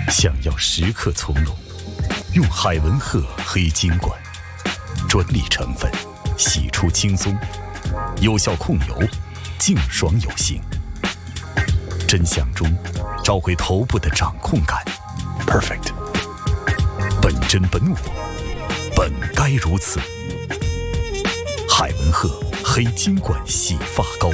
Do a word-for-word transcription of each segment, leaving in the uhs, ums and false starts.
想要时刻从容，用海文鹤黑金管，专利成分，洗出轻松，有效控油，净爽有型。真相中找回头部的掌控感 ，perfect。本真本我，本该如此。海文鹤黑金管洗发膏。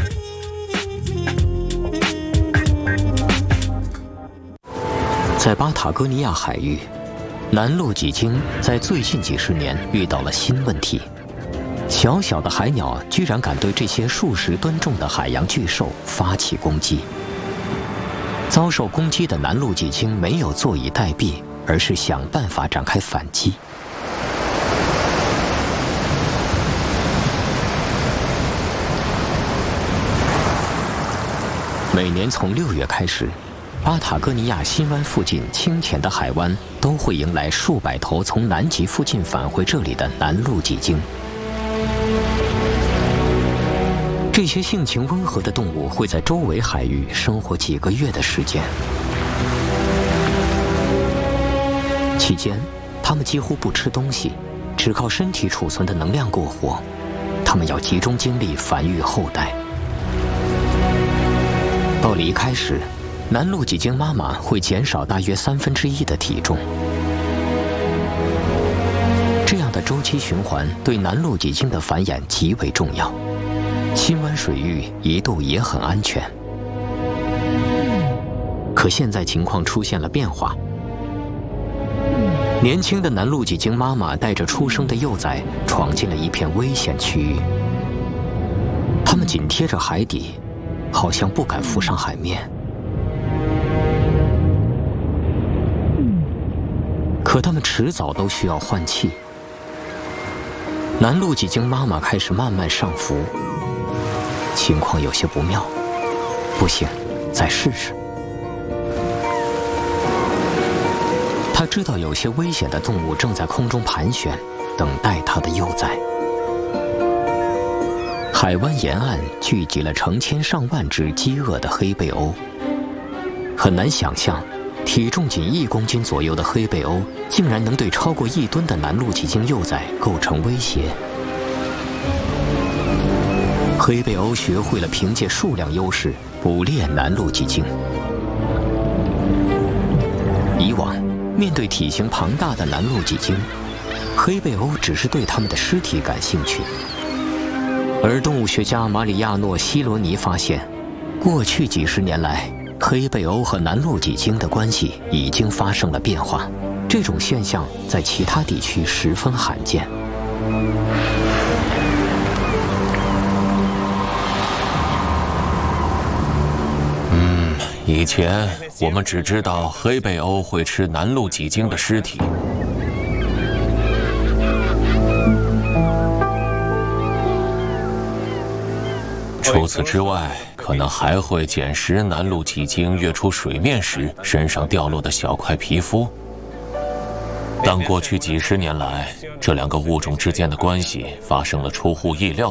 在巴塔哥尼亚海域，南陆几鲸在最近几十年遇到了新问题。小小的海鸟居然敢对这些数十吨重的海洋巨兽发起攻击。遭受攻击的南陆几鲸没有坐以待毙，而是想办法展开反击。每年从六月开始，巴塔哥尼亚新湾附近清浅的海湾都会迎来数百头从南极附近返回这里的南陆几鲸。这些性情温和的动物会在周围海域生活几个月的时间，期间它们几乎不吃东西，只靠身体储存的能量过活。它们要集中精力繁育后代。到离开时，南陆几鲸妈妈会减少大约三分之一的体重。这样的周期循环对南陆几鲸的繁衍极为重要。新湾水域一度也很安全，可现在情况出现了变化。年轻的南陆几鲸妈妈带着出生的幼崽闯进了一片危险区域，它们紧贴着海底，好像不敢浮上海面。可它们迟早都需要换气。南陆几鲸妈妈开始慢慢上浮，情况有些不妙。不行，再试试。他知道有些危险的动物正在空中盘旋，等待它的幼崽。海湾沿岸聚集了成千上万只饥饿的黑背鸥。很难想象，体重仅一公斤左右的黑背鸥，竟然能对超过一吨的南陆几鲸幼崽构成威胁。黑背鸥学会了凭借数量优势捕猎南陆几鲸。以往，面对体型庞大的南陆几鲸，黑背鸥只是对它们的尸体感兴趣。而动物学家马里亚诺·希罗尼发现，过去几十年来，黑背鸥和南陆几鲸的关系已经发生了变化。这种现象在其他地区十分罕见。 嗯，以前我们只知道黑背鸥会吃南陆几鲸的尸体。除此之外，可能还会捡食南陆几鲸跃出水面时身上掉落的小块皮肤。但过去几十年来，这两个物种之间的关系发生了出乎意料